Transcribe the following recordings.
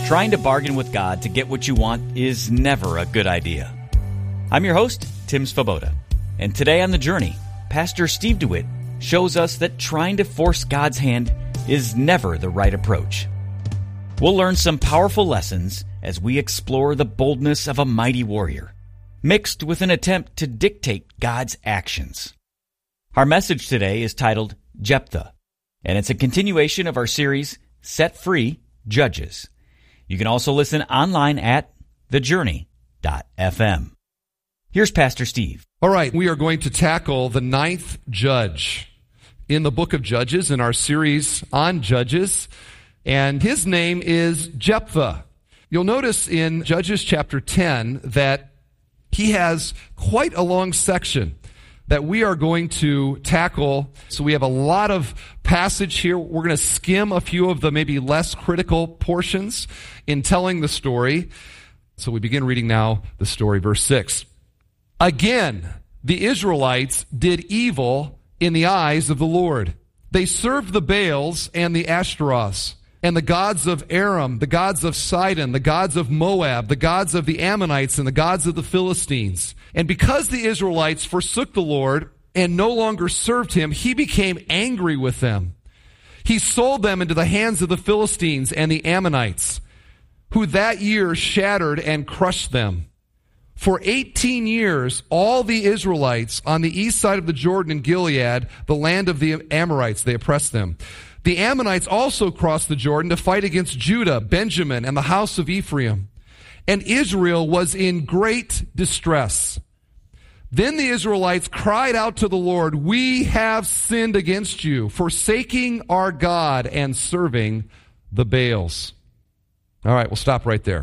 Trying to bargain with God to get what you want is never a good idea. I'm your host, Tim Svoboda, and today on The Journey, Pastor Steve DeWitt shows us that trying to force God's hand is never the right approach. We'll learn some powerful lessons as we explore the boldness of a mighty warrior, mixed with an attempt to dictate God's actions. Our message today is titled Jephthah, and it's a continuation of our series, Set Free Judges. You can also listen online at thejourney.fm. Here's Pastor Steve. All right, we are going to tackle the ninth judge in the book of Judges in our series on Judges, and his name is Jephthah. You'll notice in Judges chapter 10 that he has quite a long section that we are going to tackle. So we have a lot of passage here. We're going to skim a few of the maybe less critical portions in telling the story. So we begin reading now the story, verse 6. Again, the Israelites did evil in the eyes of the Lord. They served the Baals and the Ashtaroths, and the gods of Aram, the gods of Sidon, the gods of Moab, the gods of the Ammonites, and the gods of the Philistines. And because the Israelites forsook the Lord and no longer served him, he became angry with them. He sold them into the hands of the Philistines and the Ammonites, who that year shattered and crushed them. For 18 years, all the Israelites on the east side of the Jordan in Gilead, the land of the Amorites, they oppressed them. The Ammonites also crossed the Jordan to fight against Judah, Benjamin, and the house of Ephraim. And Israel was in great distress. Then the Israelites cried out to the Lord, "We have sinned against you, forsaking our God and serving the Baals." All right, we'll stop right there.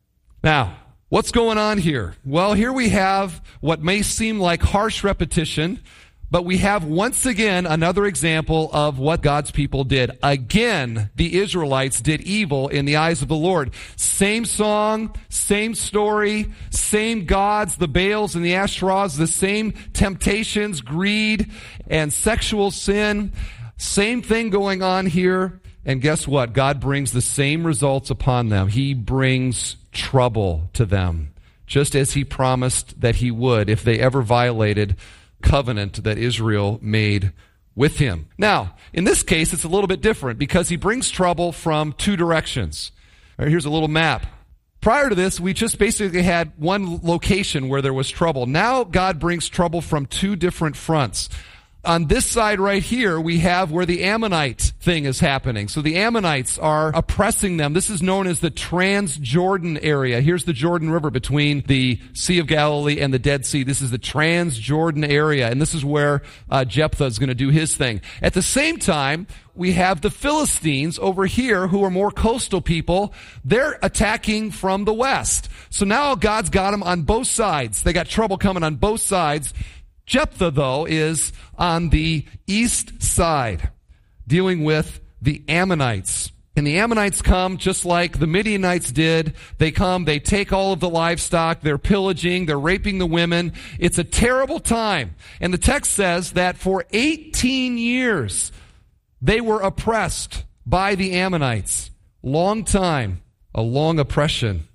Now, what's going on here? Well, here we have what may seem like harsh repetition, but we have once again another example of what God's people did. Again, the Israelites did evil in the eyes of the Lord. Same song, same story, same gods, the Baals and the Ashtaroths, the same temptations, greed, and sexual sin. Same thing going on here. And guess what? God brings the same results upon them. He brings trouble to them, just as he promised that he would if they ever violated covenant that Israel made with him. Now, in this case, it's a little bit different because he brings trouble from two directions. All right, here's a little map. Prior to this, we just basically had one location where there was trouble. Now, God brings trouble from two different fronts. On this side right here, we have where the Ammonite thing is happening. So the Ammonites are oppressing them. This is known as the Transjordan area. Here's the Jordan River between the Sea of Galilee and the Dead Sea. This is the Transjordan area, and this is where Jephthah is going to do his thing. At the same time, we have the Philistines over here who are more coastal people. They're attacking from the west. So now God's got them on both sides. They got trouble coming on both sides. Jephthah, though, is on the east side, dealing with the Ammonites. And the Ammonites come just like the Midianites did. They come, they take all of the livestock, they're pillaging, they're raping the women. It's a terrible time. And the text says that for 18 years, they were oppressed by the Ammonites. Long time, a long oppression.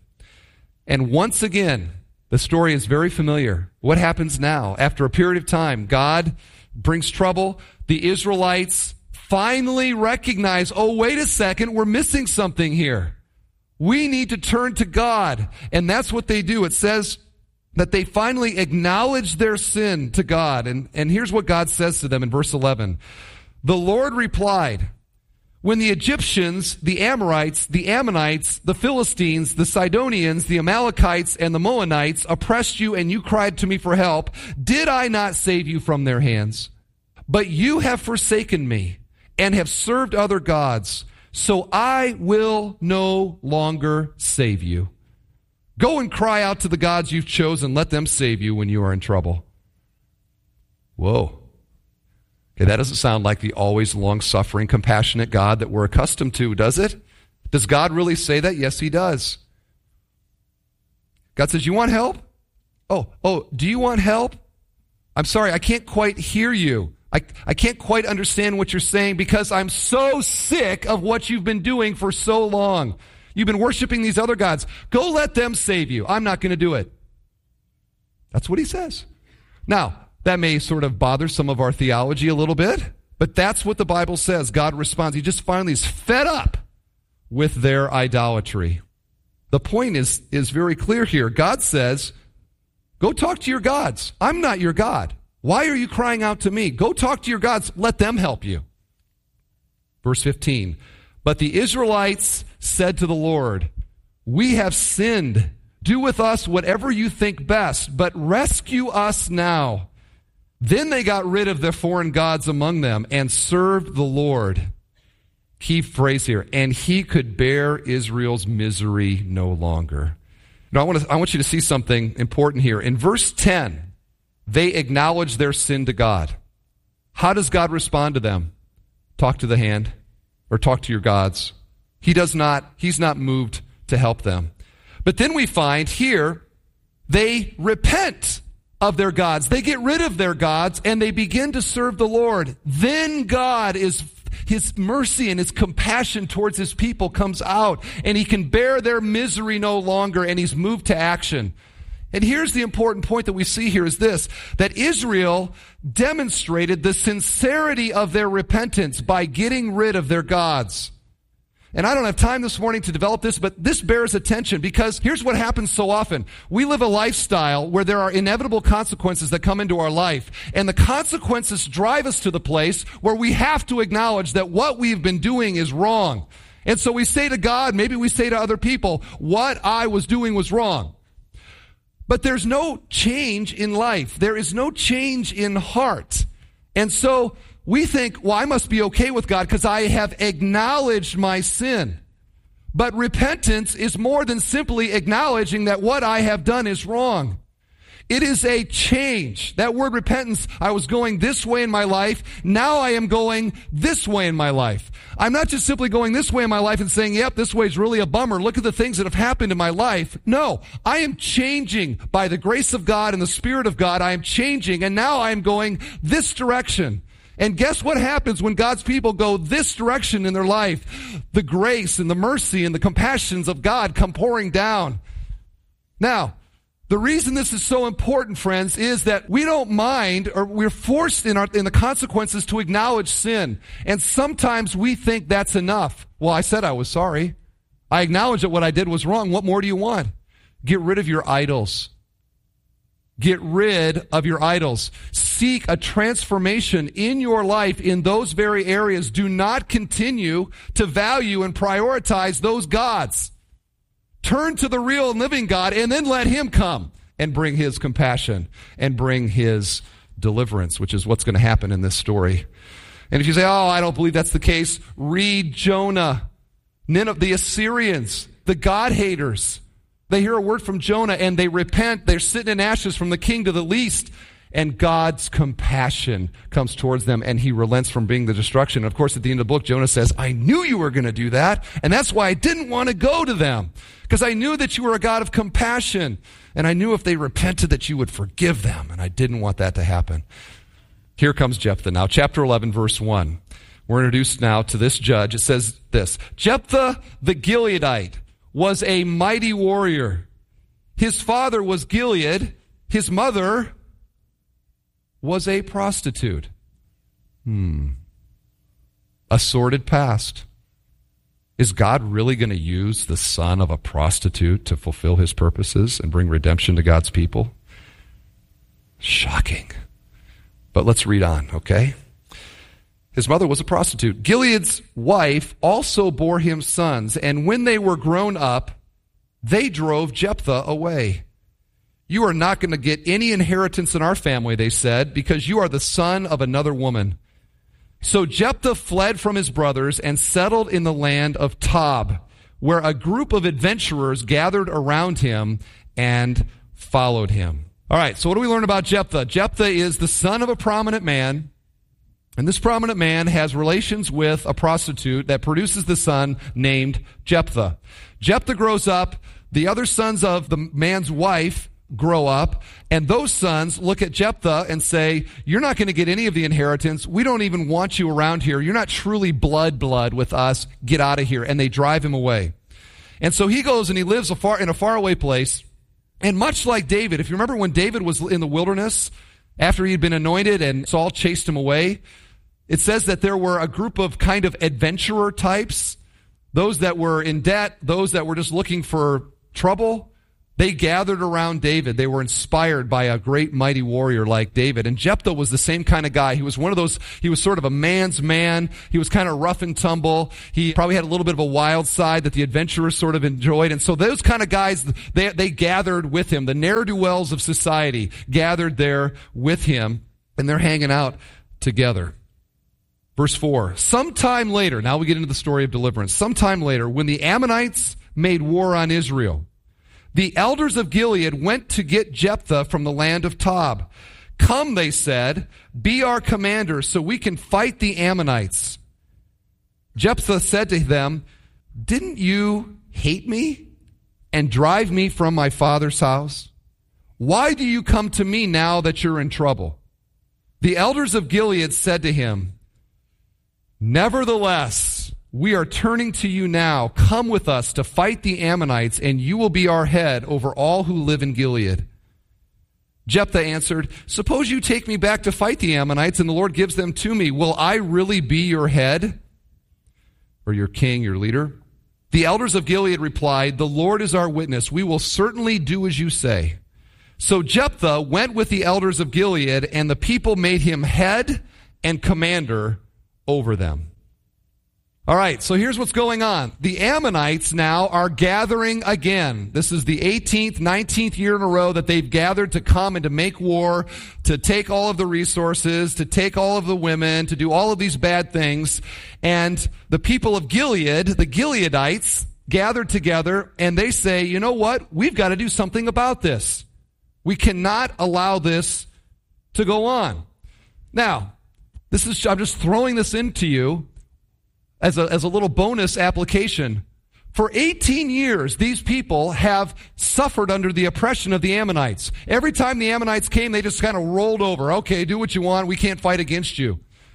And once again, the story is very familiar. What happens now? After a period of time, God brings trouble. The Israelites finally recognize, oh, wait a second, we're missing something here. We need to turn to God. And that's what they do. It says that they finally acknowledge their sin to God. And here's what God says to them in verse 11. The Lord replied, "When the Egyptians, the Amorites, the Ammonites, the Philistines, the Sidonians, the Amalekites, and the Moabites oppressed you and you cried to me for help, did I not save you from their hands? But you have forsaken me and have served other gods, so I will no longer save you. Go and cry out to the gods you've chosen. Let them save you when you are in trouble." Whoa. Okay, that doesn't sound like the always long-suffering, compassionate God that we're accustomed to, does it? Does God really say that? Yes, he does. God says, you want help? Oh, do you want help? I'm sorry, I can't quite hear you. I can't quite understand what you're saying because I'm so sick of what you've been doing for so long. You've been worshiping these other gods. Go let them save you. I'm not going to do it. That's what he says. Now, that may sort of bother some of our theology a little bit, but that's what the Bible says. God responds. He just finally is fed up with their idolatry. The point is very clear here. God says, go talk to your gods. I'm not your God. Why are you crying out to me? Go talk to your gods. Let them help you. Verse 15, but the Israelites said to the Lord, we have sinned. Do with us whatever you think best, but rescue us now. Then they got rid of the foreign gods among them and served the Lord. Key phrase here, and he could bear Israel's misery no longer. Now, I want you to see something important here. In verse 10, they acknowledge their sin to God. How does God respond to them? Talk to the hand, or talk to your gods. He's not moved to help them. But then we find here, they repent of their gods. They get rid of their gods, and they begin to serve the Lord. Then God His mercy and His compassion towards His people comes out, and He can bear their misery no longer, and He's moved to action. And here's the important point that we see here is this, that Israel demonstrated the sincerity of their repentance by getting rid of their gods. And I don't have time this morning to develop this, but this bears attention because here's what happens so often. We live a lifestyle where there are inevitable consequences that come into our life, and the consequences drive us to the place where we have to acknowledge that what we've been doing is wrong. And so we say to God, maybe we say to other people, what I was doing was wrong. But there's no change in life. There is no change in heart. And so we think, well, I must be okay with God because I have acknowledged my sin. But repentance is more than simply acknowledging that what I have done is wrong. It is a change. That word repentance, I was going this way in my life. Now I am going this way in my life. I'm not just simply going this way in my life and saying, yep, this way is really a bummer. Look at the things that have happened in my life. No, I am changing by the grace of God and the Spirit of God. I am changing, and now I am going this direction. And guess what happens when God's people go this direction in their life? The grace and the mercy and the compassions of God come pouring down. Now, the reason this is so important, friends, is that we don't mind, or we're forced in the consequences to acknowledge sin. And sometimes we think that's enough. Well, I said I was sorry. I acknowledge that what I did was wrong. What more do you want? Get rid of your idols. Get rid of your idols. Seek a transformation in your life in those very areas. Do not continue to value and prioritize those gods. Turn to the real and living God, and then let Him come and bring His compassion and bring His deliverance, which is what's going to happen in this story. And if you say, oh, I don't believe that's the case, read Jonah. Nineveh, the Assyrians, the God-haters, they hear a word from Jonah and they repent. They're sitting in ashes from the king to the least. And God's compassion comes towards them, and He relents from being the destruction. Of course, at the end of the book, Jonah says, I knew you were going to do that, and that's why I didn't want to go to them, because I knew that you were a God of compassion, and I knew if they repented that you would forgive them, and I didn't want that to happen. Here comes Jephthah now. Chapter 11, verse 1. We're introduced now to this judge. It says this, Jephthah the Gileadite was a mighty warrior. His father was Gilead. His mother was a prostitute. A sordid past. Is God really going to use the son of a prostitute to fulfill His purposes and bring redemption to God's people? Shocking. But let's read on, okay? His mother was a prostitute. Gilead's wife also bore him sons, and when they were grown up, they drove Jephthah away. You are not going to get any inheritance in our family, they said, because you are the son of another woman. So Jephthah fled from his brothers and settled in the land of Tob, where a group of adventurers gathered around him and followed him. All right, so what do we learn about Jephthah? Jephthah is the son of a prominent man, and this prominent man has relations with a prostitute that produces the son named Jephthah. Jephthah grows up. The other sons of the man's wife grow up, and those sons look at Jephthah and say, you're not going to get any of the inheritance. We don't even want you around here. You're not truly blood with us. Get out of here. And they drive him away. And so he goes and he lives in a faraway place. And much like David, if you remember when David was in the wilderness after he'd been anointed and Saul chased him away, it says that there were a group of kind of adventurer types, those that were in debt, those that were just looking for trouble. They gathered around David. They were inspired by a great mighty warrior like David. And Jephthah was the same kind of guy. He was one of those, he was sort of a man's man. He was kind of rough and tumble. He probably had a little bit of a wild side that the adventurers sort of enjoyed. And so those kind of guys, they gathered with him. The ne'er-do-wells of society gathered there with him, and they're hanging out together. Verse 4, sometime later, now we get into the story of deliverance. Sometime later, when the Ammonites made war on Israel, the elders of Gilead went to get Jephthah from the land of Tob. Come, they said, be our commander so we can fight the Ammonites. Jephthah said to them, didn't you hate me and drive me from my father's house? Why do you come to me now that you're in trouble? The elders of Gilead said to him, nevertheless, we are turning to you now. Come with us to fight the Ammonites, and you will be our head over all who live in Gilead. Jephthah answered, suppose you take me back to fight the Ammonites, and the Lord gives them to me. Will I really be your head? Or your king, your leader? The elders of Gilead replied, the Lord is our witness. We will certainly do as you say. So Jephthah went with the elders of Gilead, and the people made him head and commander over them. All right, so here's what's going on. The Ammonites now are gathering again. This is the 18th, 19th year in a row that they've gathered to come and to make war, to take all of the resources, to take all of the women, to do all of these bad things. And the people of Gilead, the Gileadites, gathered together and they say, you know what? We've got to do something about this. We cannot allow this to go on. Now, I'm just throwing this into you as a little bonus application. For 18 years, these people have suffered under the oppression of the Ammonites. Every time the Ammonites came, they just kind of rolled over. Okay, do what you want. We can't fight against you.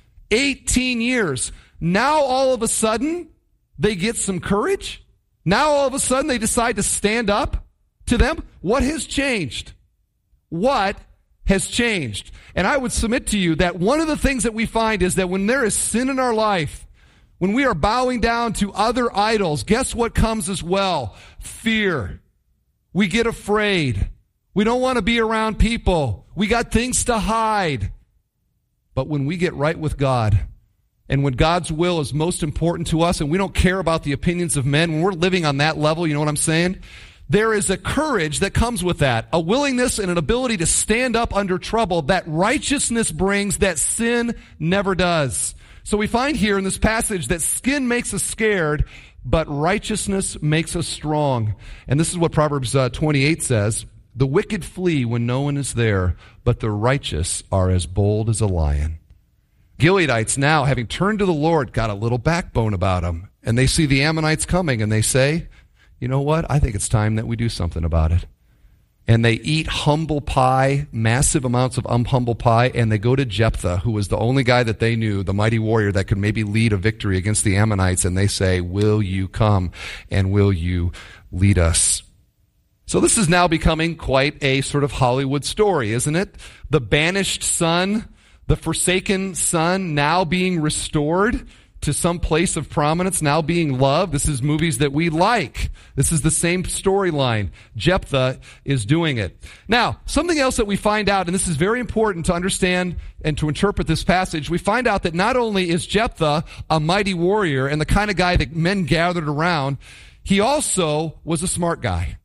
18 years. Now, all of a sudden, they get some courage. Now, all of a sudden, they decide to stand up to them. What has changed? What has changed? And I would submit to you that one of the things that we find is that when there is sin in our life, when we are bowing down to other idols, guess what comes as well? Fear. We get afraid. We don't want to be around people. We got things to hide. But when we get right with God, and when God's will is most important to us, and we don't care about the opinions of men, when we're living on that level, you know what I'm saying? There is a courage that comes with that, a willingness and an ability to stand up under trouble that righteousness brings that sin never does. So we find here in this passage that skin makes us scared, but righteousness makes us strong. And this is what Proverbs 28 says. The wicked flee when no one is there, but the righteous are as bold as a lion. Gileadites now, having turned to the Lord, got a little backbone about them. And they see the Ammonites coming and they say, you know what? I think it's time that we do something about it. And they eat humble pie, massive amounts of humble pie, and they go to Jephthah, who was the only guy that they knew, the mighty warrior that could maybe lead a victory against the Ammonites, and they say, will you come and will you lead us? So this is now becoming quite a sort of Hollywood story, isn't it? The banished son, the forsaken son now being restored to some place of prominence, now being loved. This is movies that we like. This is the same storyline. Jephthah is doing it. Now, something else that we find out, and this is very important to understand and to interpret this passage, we find out that not only is Jephthah a mighty warrior and the kind of guy that men gathered around, he also was a smart guy.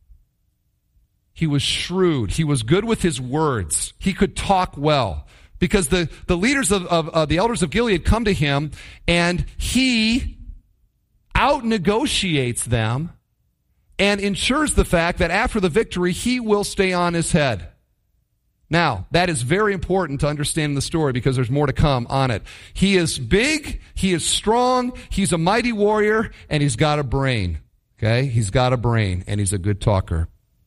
He was shrewd. He was good with his words. He could talk well. Because the leaders of the elders of Gilead come to him, and he out-negotiates them and ensures the fact that after the victory, he will stay on his head. Now, that is very important to understand the story because there's more to come on it. He is big, he is strong, he's a mighty warrior, and he's got a brain. Okay? He's got a brain, and he's a good talker.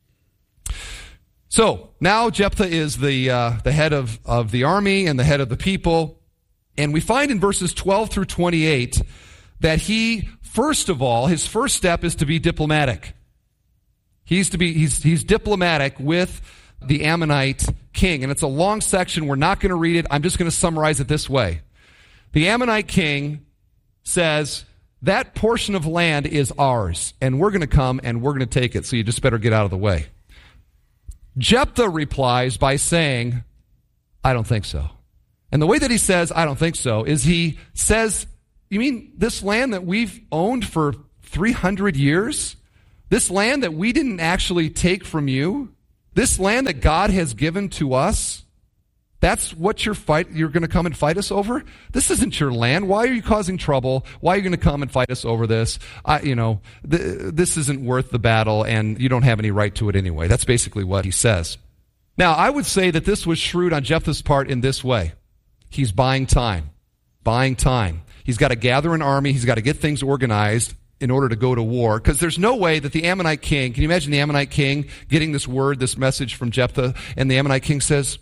So, now Jephthah is the head of the army and the head of the people. And we find in verses 12 through 28 that he First of all, his first step is to be diplomatic. He's diplomatic with the Ammonite king. And it's a long section. We're not going to read it. I'm just going to summarize it this way. The Ammonite king says, that portion of land is ours, and we're going to come and we're going to take it, so you just better get out of the way. Jephthah replies by saying, I don't think so. And the way that he says, I don't think so, is he says, you mean this land that we've owned for 300 years? This land that we didn't actually take from you? This land that God has given to us? That's what you're going to come and fight us over? This isn't your land. Why are you causing trouble? Why are you going to come and fight us over this? This isn't worth the battle, and you don't have any right to it anyway. That's basically what he says. Now, I would say that this was shrewd on Jephthah's part in this way. He's buying time. Buying time. He's got to gather an army. He's got to get things organized in order to go to war. Because there's no way that the Ammonite king, can you imagine the Ammonite king getting this word, this message from Jephthah, and the Ammonite king says,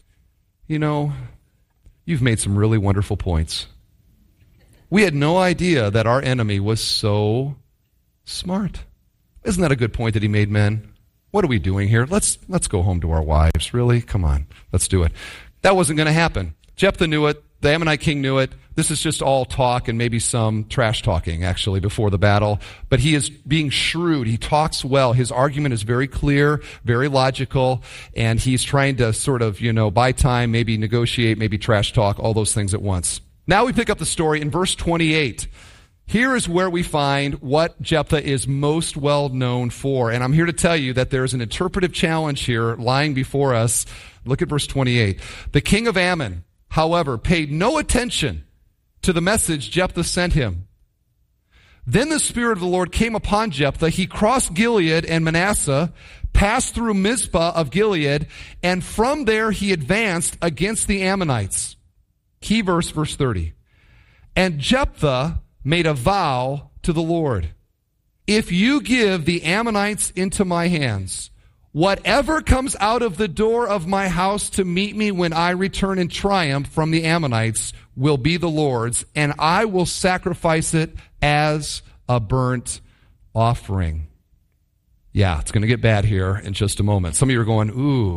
you've made some really wonderful points. We had no idea that our enemy was so smart. Isn't that a good point that he made, men? What are we doing here? Let's go home to our wives. Really? Come on. Let's do it. That wasn't going to happen. Jephthah knew it. The Ammonite king knew it. This is just all talk and maybe some trash talking, actually, before the battle. But he is being shrewd. He talks well. His argument is very clear, very logical, and he's trying to sort of, buy time, maybe negotiate, maybe trash talk, all those things at once. Now we pick up the story in verse 28. Here is where we find what Jephthah is most well known for. And I'm here to tell you that there's an interpretive challenge here lying before us. Look at verse 28. The king of Ammon, however, paid no attention to the message Jephthah sent him. Then the Spirit of the Lord came upon Jephthah. He crossed Gilead and Manasseh, passed through Mizpah of Gilead, and from there he advanced against the Ammonites. Key verse 30. And Jephthah made a vow to the Lord. If you give the Ammonites into my hands, whatever comes out of the door of my house to meet me when I return in triumph from the Ammonites will be the Lord's, and I will sacrifice it as a burnt offering. Yeah, it's going to get bad here in just a moment. Some of you are going,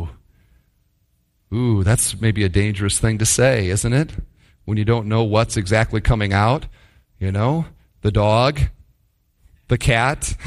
ooh, that's maybe a dangerous thing to say, isn't it? When you don't know what's exactly coming out. The dog, the cat.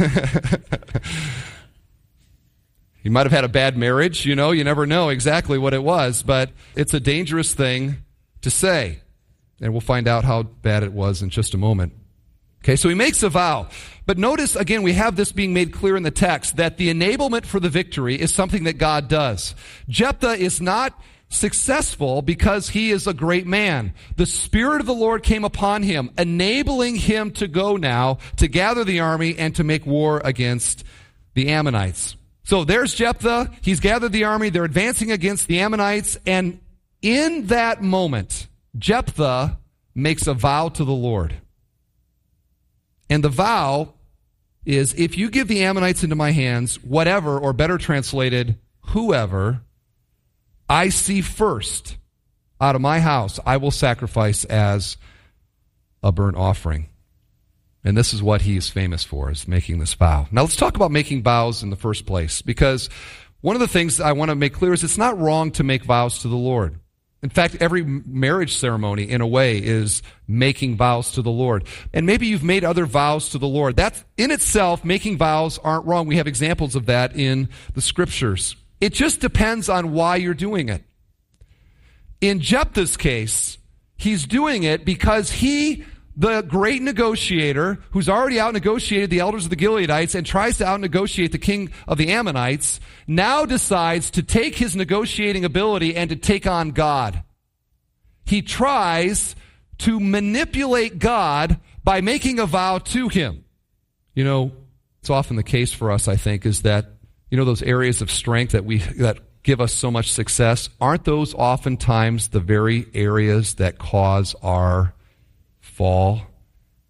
You might have had a bad marriage, you never know exactly what it was, but it's a dangerous thing to say. And we'll find out how bad it was in just a moment. Okay, so he makes a vow. But notice, again, we have this being made clear in the text, that the enablement for the victory is something that God does. Jephthah is not successful because he is a great man. The Spirit of the Lord came upon him, enabling him to go now to gather the army and to make war against the Ammonites. So there's Jephthah. He's gathered the army. They're advancing against the Ammonites. And in that moment, Jephthah makes a vow to the Lord. And the vow is, if you give the Ammonites into my hands, whatever, or better translated, whoever I see first out of my house, I will sacrifice as a burnt offering. And this is what he is famous for, is making this vow. Now let's talk about making vows in the first place, because one of the things I want to make clear is it's not wrong to make vows to the Lord. In fact, every marriage ceremony, in a way, is making vows to the Lord. And maybe you've made other vows to the Lord. That, in itself, making vows aren't wrong. We have examples of that in the Scriptures. It just depends on why you're doing it. In Jephthah's case, he's doing it because he, the great negotiator, who's already out-negotiated the elders of the Gileadites and tries to out-negotiate the king of the Ammonites, now decides to take his negotiating ability and to take on God. He tries to manipulate God by making a vow to him. It's often the case for us, I think, is that, those areas of strength that give us so much success, aren't those oftentimes the very areas that cause our fall?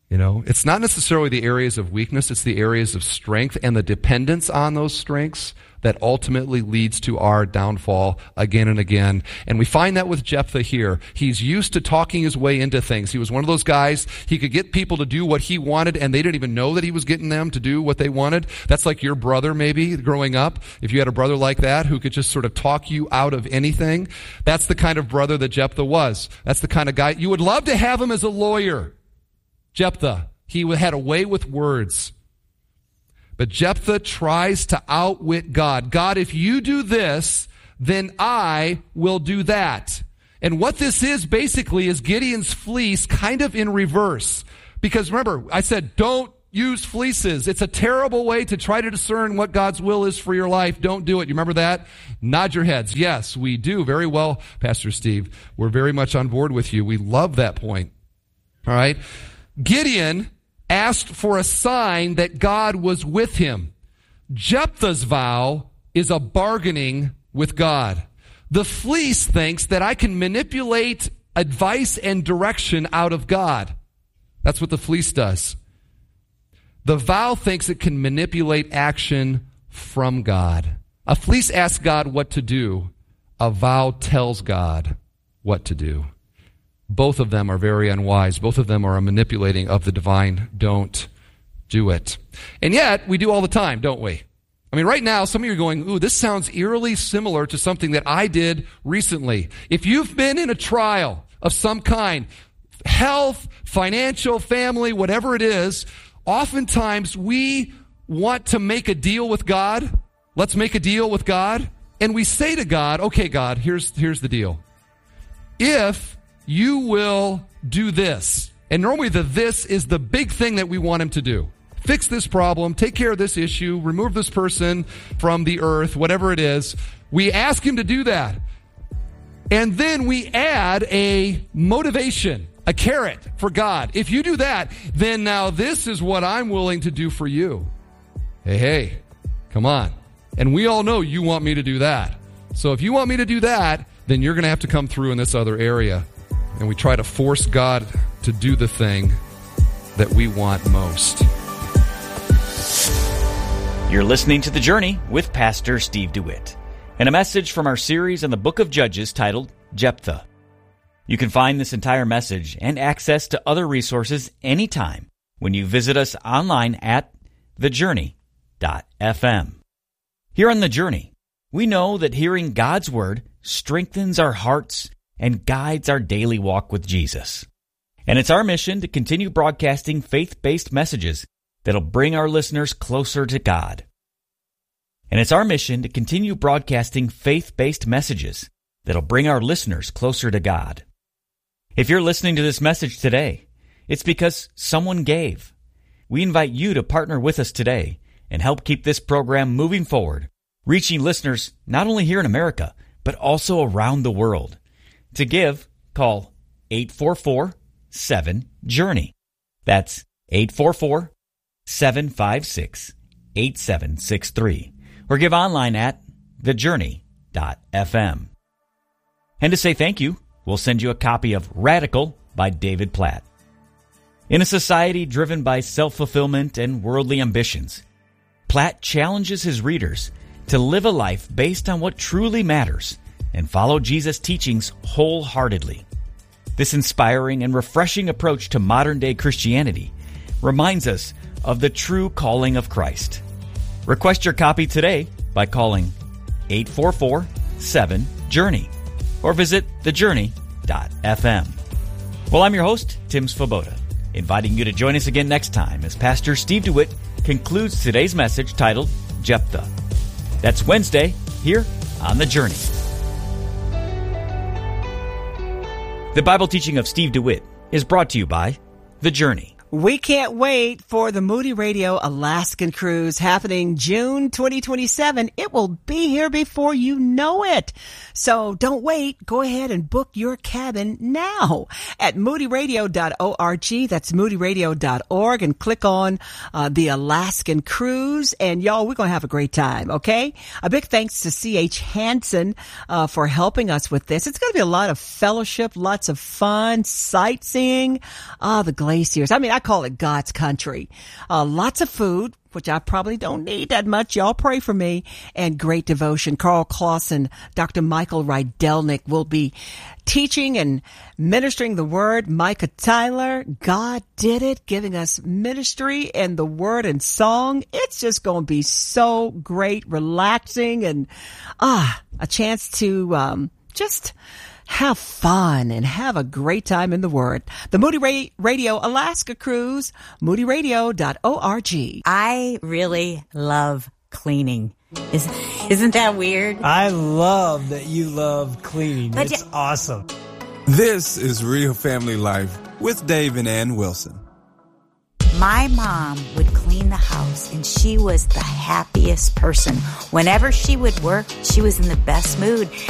It's not necessarily the areas of weakness, it's the areas of strength and the dependence on those strengths that ultimately leads to our downfall again and again. And we find that with Jephthah here. He's used to talking his way into things. He was one of those guys, he could get people to do what he wanted, and they didn't even know that he was getting them to do what they wanted. That's like your brother, maybe, growing up. If you had a brother like that who could just sort of talk you out of anything, that's the kind of brother that Jephthah was. That's the kind of guy. You would love to have him as a lawyer. Jephthah, he had a way with words. But Jephthah tries to outwit God. God, if you do this, then I will do that. And what this is basically is Gideon's fleece kind of in reverse. Because remember, I said, don't use fleeces. It's a terrible way to try to discern what God's will is for your life. Don't do it. You remember that? Nod your heads. Yes, we do. Very well, Pastor Steve. We're very much on board with you. We love that point. All right? Gideon asked for a sign that God was with him. Jephthah's vow is a bargaining with God. The fleece thinks that I can manipulate advice and direction out of God. That's what the fleece does. The vow thinks it can manipulate action from God. A fleece asks God what to do. A vow tells God what to do. Both of them are very unwise. Both of them are a manipulating of the divine. Don't do it. And yet, we do all the time, don't we? I mean, right now, some of you are going, ooh, this sounds eerily similar to something that I did recently. If you've been in a trial of some kind, health, financial, family, whatever it is, oftentimes we want to make a deal with God. Let's make a deal with God. And we say to God, okay, God, here's the deal. If you will do this. And normally the this is the big thing that we want him to do. Fix this problem, take care of this issue, remove this person from the earth, whatever it is. We ask him to do that. And then we add a motivation, a carrot for God. If you do that, then now this is what I'm willing to do for you. Hey, come on. And we all know you want me to do that. So if you want me to do that, then you're going to have to come through in this other area. And we try to force God to do the thing that we want most. You're listening to The Journey with Pastor Steve DeWitt, and a message from our series on the book of Judges titled Jephthah. You can find this entire message and access to other resources anytime when you visit us online at thejourney.fm. Here on The Journey, we know that hearing God's Word strengthens our hearts and guides our daily walk with Jesus. And it's our mission to continue broadcasting faith-based messages that'll bring our listeners closer to God. And it's our mission to continue broadcasting faith-based messages that'll bring our listeners closer to God. If you're listening to this message today, it's because someone gave. We invite you to partner with us today and help keep this program moving forward, reaching listeners not only here in America, but also around the world. To give, call 844-7-JOURNEY. That's 844-756-8763. Or give online at thejourney.fm. And to say thank you, we'll send you a copy of Radical by David Platt. In a society driven by self-fulfillment and worldly ambitions, Platt challenges his readers to live a life based on what truly matters and follow Jesus' teachings wholeheartedly. This inspiring and refreshing approach to modern-day Christianity reminds us of the true calling of Christ. Request your copy today by calling 844-7-JOURNEY or visit thejourney.fm. Well, I'm your host, Tim Svoboda, inviting you to join us again next time as Pastor Steve DeWitt concludes today's message titled Jephthah. That's Wednesday here on The Journey. The Bible teaching of Steve DeWitt is brought to you by The Journey. We can't wait for the Moody Radio Alaskan Cruise happening June 2027. It will be here before you know it. So don't wait. Go ahead and book your cabin now at moodyradio.org. That's moodyradio.org, and click on the Alaskan Cruise. And y'all, we're going to have a great time, okay? A big thanks to C.H. Hansen for helping us with this. It's going to be a lot of fellowship, lots of fun, sightseeing, the glaciers. I mean, I I call it God's country. Lots of food, which I probably don't need that much. Y'all pray for me. And great devotion. Carl Clausen, Dr. Michael Rydelnik will be teaching and ministering the word. Micah Tyler, God did it, giving us ministry and the word and song. It's just going to be so great, relaxing, and a chance to just have fun and have a great time in the Word. The Moody Radio Alaska Cruise, moodyradio.org. I really love cleaning. Isn't that weird? I love that you love cleaning. But it's awesome. This is Real Family Life with Dave and Ann Wilson. My mom would clean the house, and she was the happiest person. Whenever she would work, she was in the best mood.